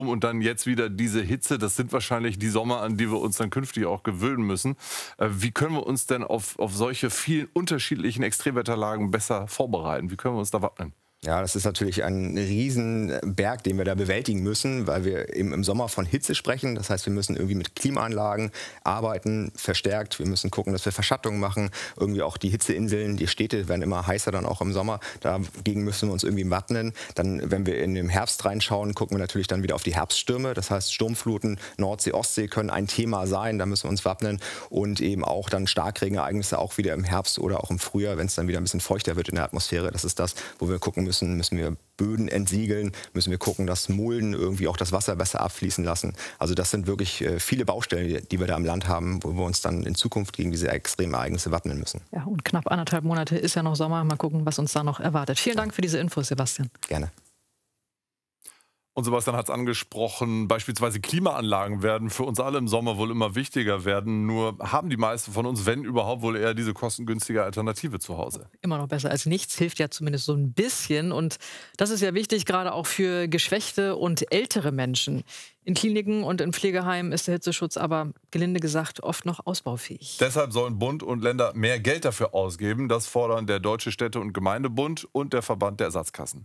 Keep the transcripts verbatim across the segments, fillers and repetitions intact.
Und dann jetzt wieder diese Hitze, das sind wahrscheinlich die Sommer, an die wir uns dann künftig auch gewöhnen müssen. Äh, wie können wir uns denn auf, auf solche vielen unterschiedlichen Extremwetterlagen besser vorbereiten? Wie können wir uns da wappnen? Ja, das ist natürlich ein Riesenberg, den wir da bewältigen müssen, weil wir eben im Sommer von Hitze sprechen. Das heißt, wir müssen irgendwie mit Klimaanlagen arbeiten, verstärkt. Wir müssen gucken, dass wir Verschattungen machen. Irgendwie auch die Hitzeinseln, die Städte werden immer heißer dann auch im Sommer. Dagegen müssen wir uns irgendwie wappnen. Dann, wenn wir in den Herbst reinschauen, gucken wir natürlich dann wieder auf die Herbststürme. Das heißt, Sturmfluten, Nordsee, Ostsee können ein Thema sein. Da müssen wir uns wappnen. Und eben auch dann Starkregenereignisse auch wieder im Herbst oder auch im Frühjahr, wenn es dann wieder ein bisschen feuchter wird in der Atmosphäre. Das ist das, wo wir gucken müssen. Müssen, müssen wir Böden entsiegeln, müssen wir gucken, dass Mulden irgendwie auch das Wasser besser abfließen lassen. Also das sind wirklich äh, viele Baustellen, die wir da im Land haben, wo wir uns dann in Zukunft gegen diese extremen Ereignisse wappnen müssen. Ja, und knapp anderthalb Monate ist ja noch Sommer. Mal gucken, was uns da noch erwartet. Vielen Dank für diese Infos, Sebastian. Gerne. Und Sebastian hat es angesprochen, beispielsweise Klimaanlagen werden für uns alle im Sommer wohl immer wichtiger werden. Nur haben die meisten von uns, wenn überhaupt, wohl eher diese kostengünstige Alternative zu Hause. Immer noch besser als nichts, hilft ja zumindest so ein bisschen. Und das ist ja wichtig, gerade auch für geschwächte und ältere Menschen. In Kliniken und in Pflegeheimen ist der Hitzeschutz aber, gelinde gesagt, oft noch ausbaufähig. Deshalb sollen Bund und Länder mehr Geld dafür ausgeben. Das fordern der Deutsche Städte- und Gemeindebund und der Verband der Ersatzkassen.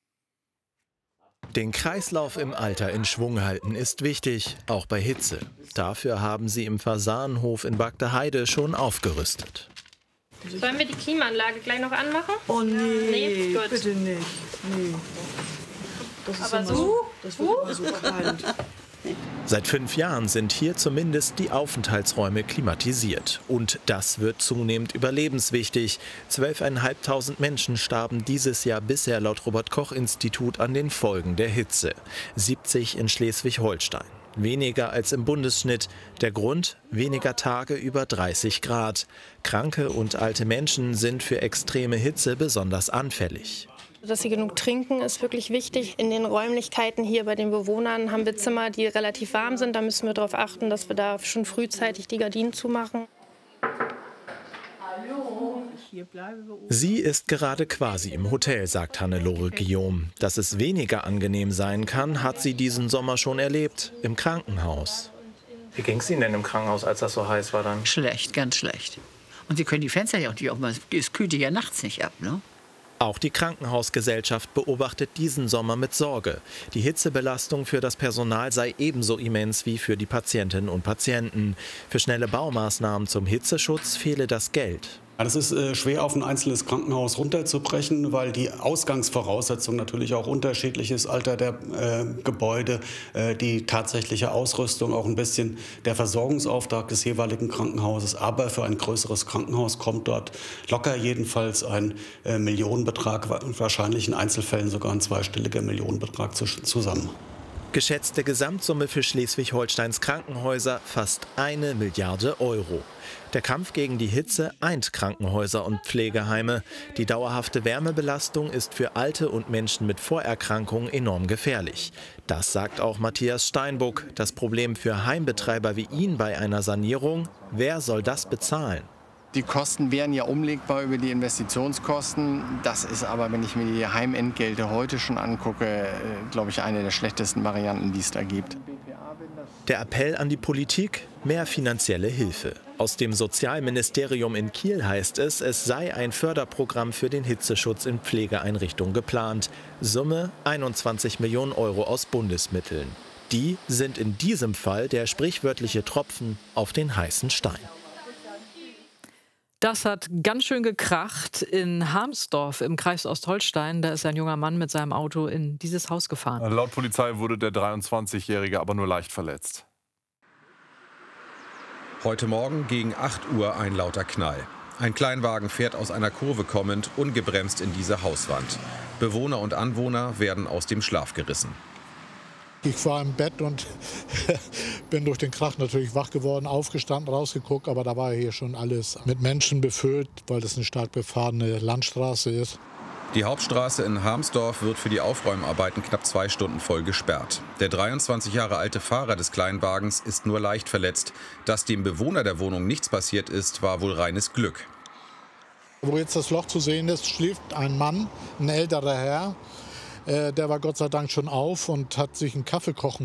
Den Kreislauf im Alter in Schwung halten ist wichtig, auch bei Hitze. Dafür haben sie im Fasanenhof in Bagdeheide schon aufgerüstet. Sollen wir die Klimaanlage gleich noch anmachen? Oh nee, nee? Gut. Bitte nicht. Nee. Das ist Aber immer so? so, das wird immer so kalt. Seit fünf Jahren sind hier zumindest die Aufenthaltsräume klimatisiert. Und das wird zunehmend überlebenswichtig. zwölftausendfünfhundert Menschen starben dieses Jahr bisher laut Robert-Koch-Institut an den Folgen der Hitze. siebzig in Schleswig-Holstein. Weniger als im Bundesschnitt. Der Grund? Weniger Tage über dreißig Grad. Kranke und alte Menschen sind für extreme Hitze besonders anfällig. Dass sie genug trinken, ist wirklich wichtig. In den Räumlichkeiten hier bei den Bewohnern haben wir Zimmer, die relativ warm sind. Da müssen wir darauf achten, dass wir da schon frühzeitig die Gardinen zumachen. Sie ist gerade quasi im Hotel, sagt Hannelore Guillaume. Dass es weniger angenehm sein kann, hat sie diesen Sommer schon erlebt, im Krankenhaus. Wie ging es Ihnen denn im Krankenhaus, als das so heiß war dann? Schlecht, ganz schlecht. Und Sie können die Fenster ja auch nicht aufmachen. Es kühlt ja nachts nicht ab, ne? Auch die Krankenhausgesellschaft beobachtet diesen Sommer mit Sorge. Die Hitzebelastung für das Personal sei ebenso immens wie für die Patientinnen und Patienten. Für schnelle Baumaßnahmen zum Hitzeschutz fehle das Geld. Ja, das ist äh, schwer auf ein einzelnes Krankenhaus runterzubrechen, weil die Ausgangsvoraussetzung natürlich auch unterschiedlich ist. Alter der äh, Gebäude, äh, die tatsächliche Ausrüstung, auch ein bisschen der Versorgungsauftrag des jeweiligen Krankenhauses. Aber für ein größeres Krankenhaus kommt dort locker jedenfalls ein äh, Millionenbetrag, wahrscheinlich in Einzelfällen sogar ein zweistelliger Millionenbetrag zu, zusammen. Geschätzte Gesamtsumme für Schleswig-Holsteins Krankenhäuser fast eine Milliarde Euro. Der Kampf gegen die Hitze eint Krankenhäuser und Pflegeheime. Die dauerhafte Wärmebelastung ist für Alte und Menschen mit Vorerkrankungen enorm gefährlich. Das sagt auch Matthias Steinbuck. Das Problem für Heimbetreiber wie ihn bei einer Sanierung: Wer soll das bezahlen? Die Kosten wären ja umlegbar über die Investitionskosten. Das ist aber, wenn ich mir die Heimentgelte heute schon angucke, glaube ich, eine der schlechtesten Varianten, die es da gibt. Der Appell an die Politik: mehr finanzielle Hilfe. Aus dem Sozialministerium in Kiel heißt es, es sei ein Förderprogramm für den Hitzeschutz in Pflegeeinrichtungen geplant. Summe einundzwanzig Millionen Euro aus Bundesmitteln. Die sind in diesem Fall der sprichwörtliche Tropfen auf den heißen Stein. Das hat ganz schön gekracht in Harmsdorf im Kreis Ostholstein. Da ist ein junger Mann mit seinem Auto in dieses Haus gefahren. Laut Polizei wurde der dreiundzwanzigjährige aber nur leicht verletzt. Heute Morgen gegen acht Uhr ein lauter Knall. Ein Kleinwagen fährt aus einer Kurve kommend ungebremst in diese Hauswand. Bewohner und Anwohner werden aus dem Schlaf gerissen. Ich war im Bett und bin durch den Krach natürlich wach geworden, aufgestanden, rausgeguckt. Aber da war hier schon alles mit Menschen befüllt, weil das eine stark befahrene Landstraße ist. Die Hauptstraße in Harmsdorf wird für die Aufräumarbeiten knapp zwei Stunden voll gesperrt. Der dreiundzwanzig Jahre alte Fahrer des Kleinwagens ist nur leicht verletzt. Dass dem Bewohner der Wohnung nichts passiert ist, war wohl reines Glück. Wo jetzt das Loch zu sehen ist, schläft ein Mann, ein älterer Herr. Der war Gott sei Dank schon auf und hat sich einen Kaffee kochen